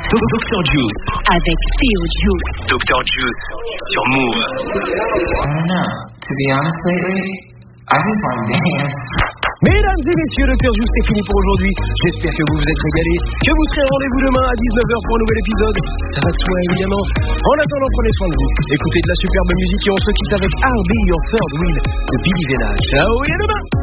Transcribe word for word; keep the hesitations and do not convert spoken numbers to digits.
docteur Juice. Avec Théo Juice. docteur Juice sur Move. I don't know. To be honest lately, I just want to dance. Mesdames et messieurs, docteur Juice, c'est fini pour aujourd'hui. J'espère que vous vous êtes régalés, que vous serez au rendez-vous demain à dix-neuf heures pour un nouvel épisode. Ça va de soi, évidemment. En attendant, prenez soin de vous. Écoutez de la superbe musique et on se quitte avec I'll Be Your Third Wheel de Billy Vena. Ciao et à demain.